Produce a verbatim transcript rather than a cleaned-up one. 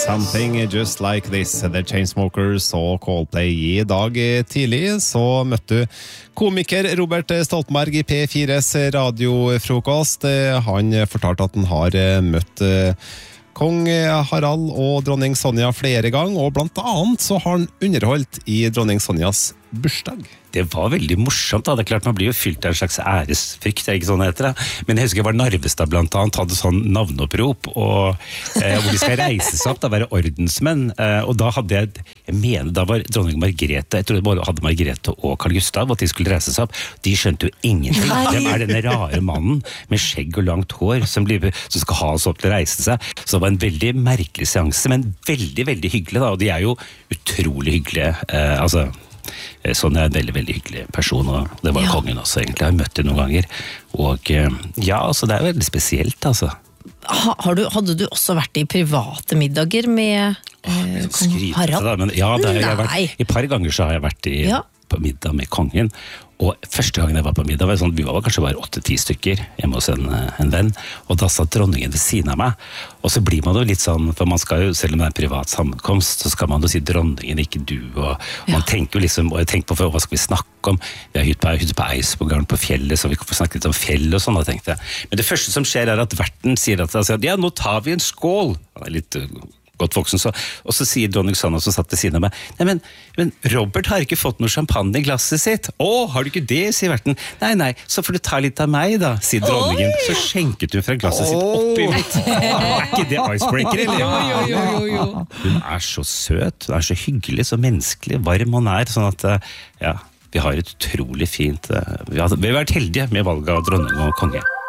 Something Just Like This, The Chainsmokers og Coldplay. I dag tidlig så møtte du komiker Robert Stoltenberg i P fires radiofrokost. Han fortalte at han har møtt kong Harald og dronning Sonja flere ganger, og blant annet så har han underholdt i dronning Sonjas bursdag. Det var veldig morsomt da, det er klart man blir jo fylt av en slags æresfrykt, det er ikke sånn heter det. Men jeg husker jeg var Narvestad blant annet, hadde sånn navneopprop, og, eh, hvor de skal reise seg opp, da være ordensmenn, eh, og da hadde jeg, jeg mener, da var dronning Margrethe, jeg tror det både hadde Margrethe og Carl Gustav, og at de skulle reise seg opp, de skjønte jo ingenting. Hvem er denne rare mannen med skjegg og langt hår, som, blir, som skal ha oss opp til å reise seg? Så det var en veldig merkelig seanse, men veldig, veldig hyggelig da, og de er jo utrolig hyggelige, eh, altså... Sånn er en veldig, veldig hyggelig person, og det var ja. Kongen også egentlig, jeg har møtt det noen ganger, og ja, altså det er veldig spesielt, altså. Ha, har du, hadde du også vært i private middager med eh, kong Harald? Da, men, ja, det, jeg har vært, i par ganger så har jeg vært i, ja. På middag med kongen, og første gangen jeg var på middag, var sånn, vi var kanskje bare åtte-ti stykker hjemme hos en, en venn, og da satt dronningen ved siden av meg, og så blir man jo litt sånn, for man skal jo, selv om det er en privat sammenkomst, så skal man jo si dronningen, ikke du, og, og man ja. Tenker jo liksom, og jeg tenker på for, hva skal vi snakke om, vi har hytt på, hytt på Eidsvåggarden på fjellet, så vi kan få snakke litt om fjellet og sånn, da tenkte jeg. Men det første som skjer er at verten sier at, ja, nå tar vi en skål, han er litt... godt voksen, så, og så sier dronning Sonja som satt ved siden av meg, nei, men, men Robert har ikke fått noe champagne i glasset sitt. Å, har du ikke det, sier verten. Nei, nei, så får du ta litt av meg da, sier dronningen. Oi. Så skjenket hun fra glasset sitt oppi mitt. Er ikke det icebreaker, eller? Jo, jo, jo, jo, jo. Hun er så søt, hun er så hyggelig, så menneskelig, varm hun er, sånn at, ja, vi har et utrolig fint, vi har, vi har vært heldige med valget av dronning og konge.